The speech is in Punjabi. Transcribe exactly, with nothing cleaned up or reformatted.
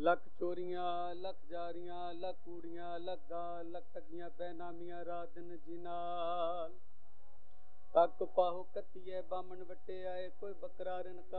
ਲੱਖ ਚੋਰੀਆਂ ਲੱਖ ਜਾਰੀਆਂ ਲੱਖ ਕੂੜੀਆਂ ਲੱਖ ਗਾਂ ਲੱਖ ਠੱਗੀਆਂ ਬੇਨਾਮੀਆਂ ਰਾਤ ਦਿਨ ਜੀ ਨਾਲ ਤੱਕ ਪਾਹੋ ਕੱਤੀਏ ਬਾਮਣ ਵੱਟੇ ਆਏ ਕੋਈ ਬੱਕਰਾ ਰਿਨ